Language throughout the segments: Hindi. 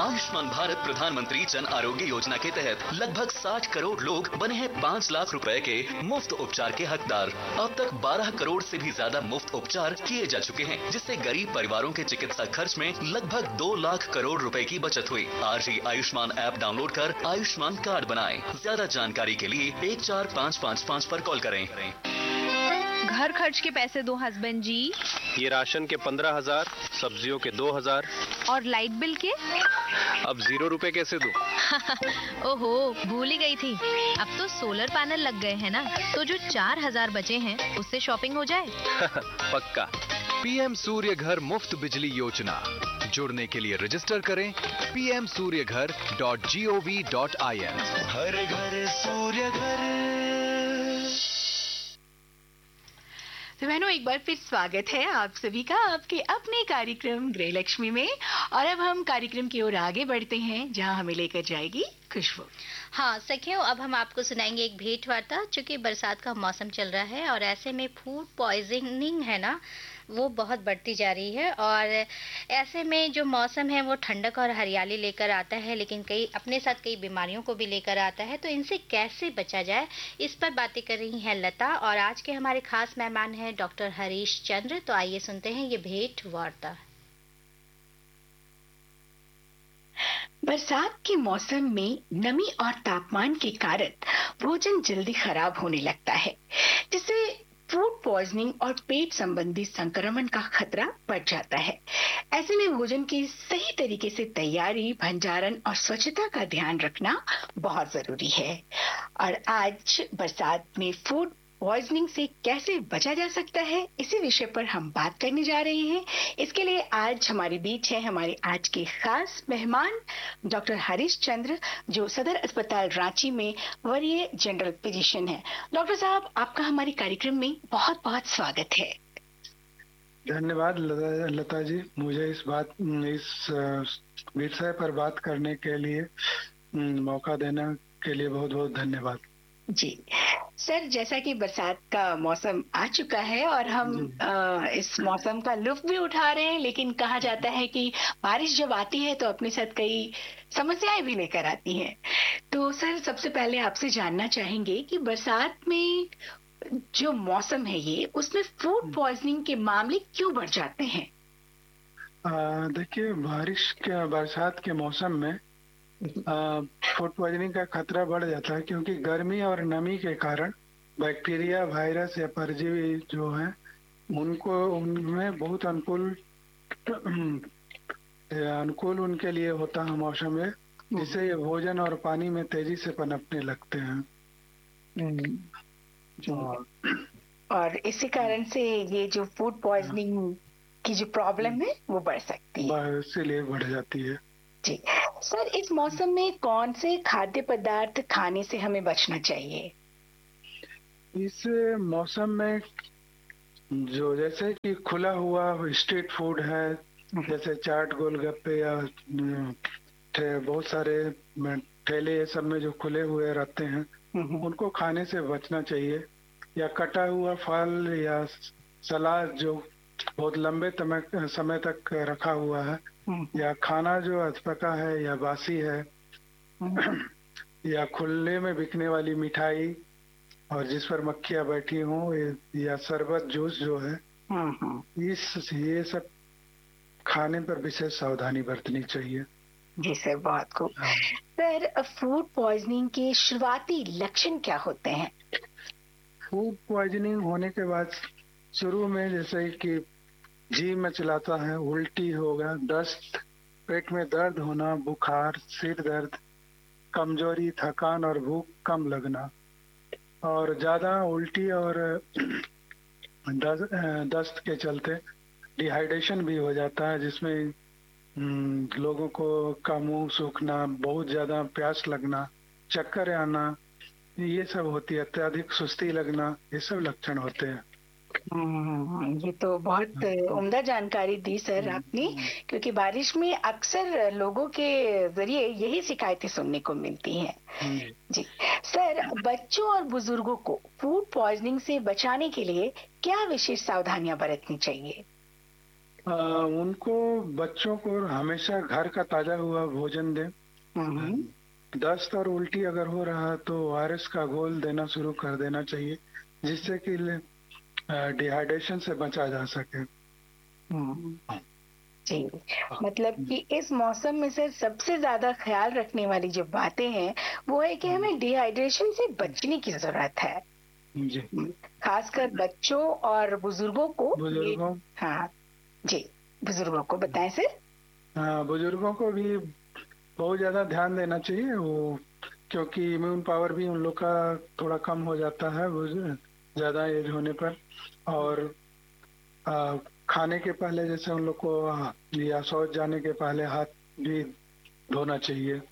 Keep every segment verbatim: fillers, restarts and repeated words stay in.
आयुष्मान भारत प्रधानमंत्री जन आरोग्य योजना के तहत लगभग साठ करोड़ लोग बने हैं पाँच लाख रुपए के मुफ्त उपचार के हकदार। अब तक बारह करोड़ से भी ज्यादा मुफ्त उपचार किए जा चुके हैं, जिससे गरीब परिवारों के चिकित्सा खर्च में लगभग दो लाख करोड़ रुपए की बचत हुई। आज ही आयुष्मान ऐप डाउनलोड कर आयुष्मान कार्ड बनाएं। ज्यादा जानकारी के लिए एक चार पाँच पाँच पाँच पर कॉल करें। घर खर्च के पैसे दो हस्बैंड जी। ये राशन के पंद्रह हजार, सब्जियों के दो हजार और लाइट बिल के अब जीरो रुपए कैसे दूं? ओहो, भूल ही गई थी। अब तो सोलर पैनल लग गए हैं ना, तो जो चार हजार बचे हैं उससे शॉपिंग हो जाए। पक्का। पीएम सूर्य घर मुफ्त बिजली योजना। जुड़ने के लिए रजिस्टर करें पी एम सूर्य घर dot G O V dot I N. हर घर सूर्य घर। तो बहनों, एक बार फिर स्वागत है आप सभी का आपके अपने कार्यक्रम गृह लक्ष्मी में। और अब हम कार्यक्रम की ओर आगे बढ़ते हैं, जहां हमें लेकर जाएगी खुशबू। हाँ सखियों, अब हम आपको सुनाएंगे एक भेंट वार्ता। चूंकि बरसात का मौसम चल रहा है और ऐसे में फूड पॉइजनिंग है ना, वो बहुत बढ़ती जा रही है। और ऐसे में जो मौसम है वो ठंडक और हरियाली लेकर आता है, लेकिन कई अपने साथ कई बीमारियों को भी लेकर आता है। तो इनसे कैसे बचा जाए, इस पर बातें कर रही हैं लता। और आज के हमारे खास मेहमान हैं डॉक्टर हरीश चंद्र। तो आइए सुनते हैं ये भेंट वार्ता। बरसात के मौसम में नमी और तापमान के कारण भोजन जल्दी खराब होने लगता है, जिससे फूड पॉइजनिंग और पेट संबंधी संक्रमण का खतरा बढ़ जाता है। ऐसे में भोजन की सही तरीके से तैयारी, भंडारण और स्वच्छता का ध्यान रखना बहुत जरूरी है। और आज बरसात में फूड पॉइजनिंग से कैसे बचा जा सकता है, इसी विषय पर हम बात करने जा रहे हैं। इसके लिए आज हमारे बीच है हमारे आज के खास मेहमान डॉक्टर हरीश चंद्र, जो सदर अस्पताल रांची में वरीय जनरल फिजिशियन है। डॉक्टर साहब, आपका हमारे कार्यक्रम में बहुत बहुत स्वागत है। धन्यवाद लता जी, मुझे इस बात इस विषय पर बात करने के लिए मौका देने के लिए बहुत बहुत धन्यवाद जी। सर, जैसा कि बरसात का मौसम आ चुका है और हम आ, इस मौसम का लुत्फ भी उठा रहे हैं, लेकिन कहा जाता है कि बारिश जब आती है तो अपने साथ कई समस्याएं भी लेकर आती हैं। तो सर, सबसे पहले आपसे जानना चाहेंगे कि बरसात में जो मौसम है ये, उसमें फूड पॉइजनिंग के मामले क्यों बढ़ जाते हैं? देखिए, बारिश के बरसात के मौसम में फूड पॉइजनिंग का खतरा बढ़ जाता है, क्योंकि गर्मी और नमी के कारण बैक्टीरिया, वायरस या परजीवी जो है उनको उनमें बहुत अनुकूल अनुकूल उनके लिए होता है मौसम में, जिससे ये भोजन और पानी में तेजी से पनपने लगते हैं। और इसी कारण से ये जो फूड पॉइजनिंग की जो प्रॉब्लम है वो बढ़ सकती है, इसीलिए बढ़ जाती है जी। सर, इस मौसम में कौन से खाद्य पदार्थ खाने से हमें बचना चाहिए? इस मौसम में जो जैसे कि खुला हुआ स्ट्रीट फूड है, जैसे चाट, गोलगप्पे या बहुत सारे ठेले ये सब में जो खुले हुए रहते हैं, उनको खाने से बचना चाहिए। या कटा हुआ फल या सलाद जो बहुत लंबे समय तक रखा हुआ है, या खाना जो अधपका है या बासी है, या खुले में बिकने वाली मिठाई और जिस पर मक्खियां बैठी हों, या शरबत, जूस जो है, इस ये सब खाने पर विशेष सावधानी बरतनी चाहिए। जी सर, बहुत खूब। सर, फूड पॉइजनिंग के शुरुआती लक्षण क्या होते हैं? फूड पॉइजनिंग होने के बाद शुरू में जैसे कि जी मचलाता है, उल्टी होगा, दस्त, पेट में दर्द होना, बुखार, सिर दर्द, कमजोरी, थकान और भूख कम लगना, और ज्यादा उल्टी और दस्त के चलते डिहाइड्रेशन भी हो जाता है, जिसमें लोगों को का मुंह सूखना, बहुत ज्यादा प्यास लगना, चक्कर आना, ये सब होती है। अत्यधिक सुस्ती लगना, ये सब लक्षण होते हैं। ये तो बहुत उम्दा जानकारी दी सर आपने, क्योंकि बारिश में अक्सर लोगों के जरिए यही शिकायतें सुनने को मिलती हैं। जी सर, बच्चों और बुजुर्गों को फूड पॉइजनिंग से बचाने के लिए क्या विशेष सावधानियां बरतनी चाहिए? आ, उनको बच्चों को हमेशा घर का ताजा हुआ भोजन दें। दस्त और उल्टी अगर हो रहा है तो ओ आर एस का घोल देना शुरू कर देना चाहिए, जिससे कि डिहाइड्रेशन से बचा जा सके। जी, मतलब कि इस मौसम में सर सबसे ज्यादा ख्याल रखने वाली जो बातें हैं वो है कि हमें डिहाइड्रेशन से बचने की जरूरत है जी, खासकर बच्चों और बुजुर्गों को। बुजुर्गों हाँ जी, बुजुर्गों को बताएं सर। हाँ, बुजुर्गों को भी बहुत ज्यादा ध्यान देना चाहिए, वो क्योंकि इम्यून पावर भी उन लोग का थोड़ा कम हो जाता है ज्यादा एज होने पर। और आ, खाने के पहले जैसे उन लोग को या शौच जाने के पहले हाथ भी धोना चाहिए।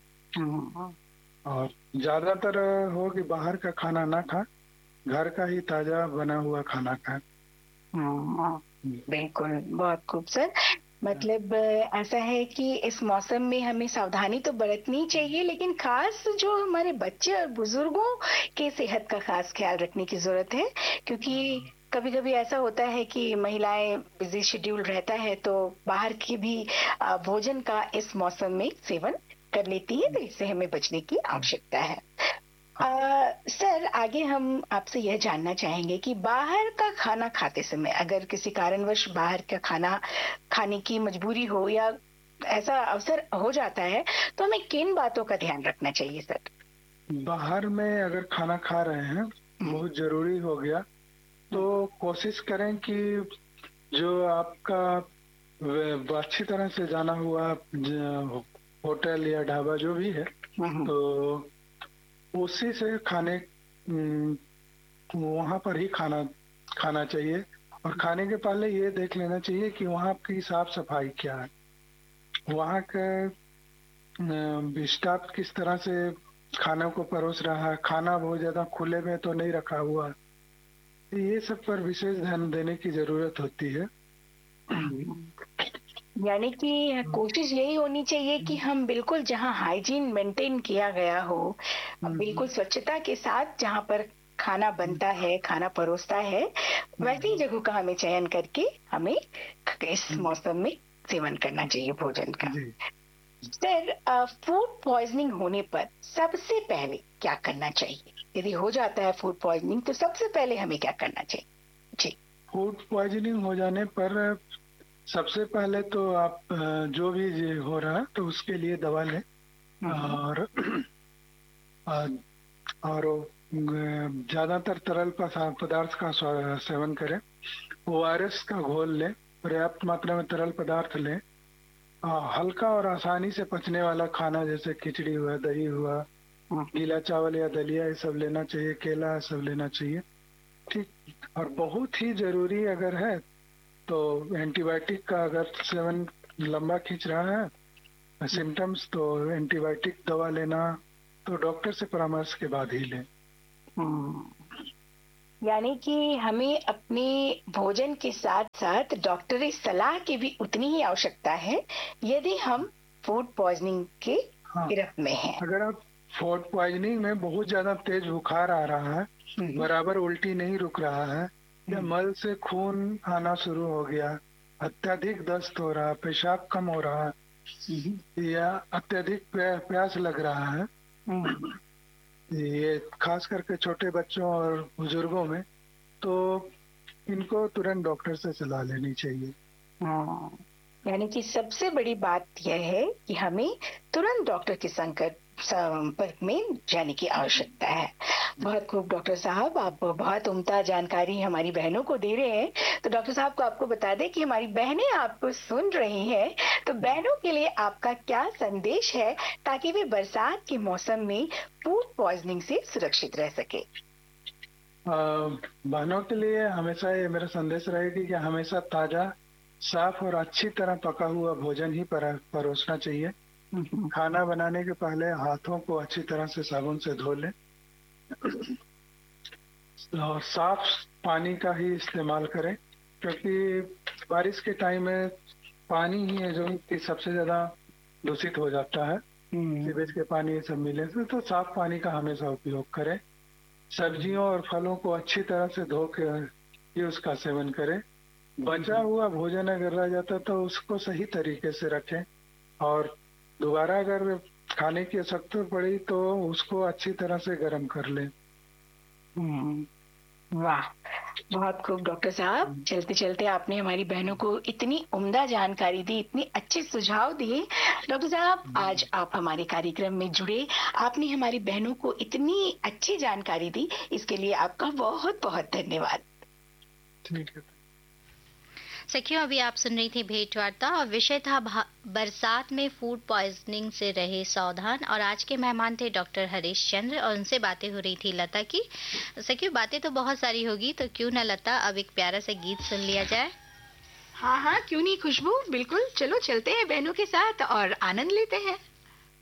और ज्यादातर हो कि बाहर का खाना ना खा, घर का ही ताजा बना हुआ खाना खाए। बिल्कुल, बहुत खूब सर। मतलब ऐसा है कि इस मौसम में हमें सावधानी तो बरतनी चाहिए, लेकिन खास जो हमारे बच्चे और बुजुर्गों के सेहत का खास ख्याल रखने की जरूरत है, क्योंकि कभी कभी ऐसा होता है कि महिलाएं बिजी शेड्यूल रहता है तो बाहर की भी भोजन का इस मौसम में सेवन कर लेती है, तो इससे हमें बचने की आवश्यकता है। आ, सर आगे हम आपसे यह जानना चाहेंगे कि बाहर का खाना खाते समय अगर किसी कारणवश बाहर का खाना खाने की मजबूरी हो या ऐसा अवसर हो जाता है तो हमें किन बातों का ध्यान रखना चाहिए सर? बाहर में अगर खाना खा रहे हैं बहुत जरूरी हो गया तो कोशिश करें कि जो आपका अच्छी तरह से जाना हुआ होटल या ढाबा जो भी है तो उसी से खाने वहाँ पर ही खाना खाना चाहिए। और खाने के पहले ये देख लेना चाहिए कि वहाँ की साफ सफाई क्या है, वहाँ के स्टाफ किस तरह से खाना को परोस रहा है, खाना बहुत ज्यादा खुले में तो नहीं रखा हुआ, ये सब पर विशेष ध्यान देने की जरूरत होती है। यानी कि कोशिश यही होनी चाहिए कि हम बिल्कुल जहाँ हाइजीन मेंटेन किया गया हो, बिल्कुल स्वच्छता के साथ जहाँ पर खाना बनता है, खाना परोसता है, वैसी जगह का हमें चयन करके हमें इस मौसम में सेवन करना चाहिए भोजन का। सर, फूड पॉइजनिंग होने पर सबसे पहले क्या करना चाहिए? यदि हो जाता है फूड पॉइजनिंग तो सबसे पहले हमें क्या करना चाहिए? जी, फूड पॉइजनिंग हो जाने पर सबसे पहले तो आप जो भी हो रहा है तो उसके लिए दवा लें और और ज्यादातर तरल पदार्थ का सेवन करें। ओ आर एस का घोल लें, पर्याप्त मात्रा में तरल पदार्थ लें, हल्का और आसानी से पचने वाला खाना जैसे खिचड़ी हुआ, दही हुआ, गीला चावल या दलिया ये सब लेना चाहिए, केला सब लेना चाहिए। ठीक, और बहुत ही जरूरी अगर है तो एंटीबायोटिक का अगर सेवन लंबा खींच रहा है सिम्टम्स तो एंटीबायोटिक दवा लेना तो डॉक्टर से परामर्श के बाद ही लें। यानी कि हमें अपने भोजन के साथ साथ डॉक्टरी सलाह की भी उतनी ही आवश्यकता है यदि हम फूड पॉइजनिंग के गिरफ्त में हैं। अगर आप फूड पॉइजनिंग में बहुत ज्यादा तेज बुखार आ रहा है, बराबर उल्टी नहीं रुक रहा है, या मल से खून आना शुरू हो गया, अत्यधिक दस्त हो रहा, पेशाब कम हो रहा या अत्यधिक प्यास लग रहा है, ये खास करके छोटे बच्चों और बुजुर्गों में, तो इनको तुरंत डॉक्टर से सलाह लेनी चाहिए। यानी कि सबसे बड़ी बात यह है कि हमें तुरंत डॉक्टर के संकट संपर्क में जाने की आवश्यकता है। बहुत खूब डॉक्टर साहब, आप बहुत उम्दा जानकारी हमारी बहनों को दे रहे हैं। तो डॉक्टर साहब को आपको बता दें कि हमारी बहनें आपको सुन रही हैं, तो बहनों के लिए आपका क्या संदेश है ताकि वे बरसात के मौसम में फूड पॉइजनिंग से सुरक्षित रह सके? बहनों के लिए हमेशा ये मेरा संदेश रहेगा कि हमेशा ताजा, साफ और अच्छी तरह पका हुआ भोजन ही परोसना चाहिए। खाना बनाने के पहले हाथों को अच्छी तरह से साबुन से धो लें और साफ पानी का ही इस्तेमाल करें, क्योंकि बारिश के टाइम में पानी ही है जो कि सबसे ज्यादा दूषित हो जाता है, सीवेज के पानी ये सब मिले से, तो साफ पानी का हमेशा उपयोग करें। सब्जियों और फलों को अच्छी तरह से धो के ही उसका सेवन करें। बचा हुआ भोजन अगर रह जाता तो उसको सही तरीके से रखें, और दोबारा अगर खाने की आवश्यकता पड़ी तो उसको अच्छी तरह से गर्म कर लें। हम्म, वाह, बहुत खूब डॉक्टर साहब। चलते चलते आपने हमारी बहनों को इतनी उम्दा जानकारी दी, इतने अच्छे सुझाव दिए। डॉक्टर साहब, आज आप हमारे कार्यक्रम में जुड़े, आपने हमारी बहनों को इतनी अच्छी जानकारी दी, इसके लिए आपका बहुत बहुत धन्यवाद। ठीक है। सखियों, अभी आप सुन रही थी भेंट वार्ता और विषय था बरसात में फूड पॉइजनिंग से रहे सावधान, और आज के मेहमान थे डॉक्टर हरीश चंद्र और उनसे बातें हो रही थी लता की। सखियों, बातें तो बहुत सारी होगी, तो क्यों ना लता अब एक प्यारा सा गीत सुन लिया जाए। हाँ हाँ, क्यों नहीं खुशबू, बिल्कुल। चलो चलते हैं बहनों के साथ और आनंद लेते हैं।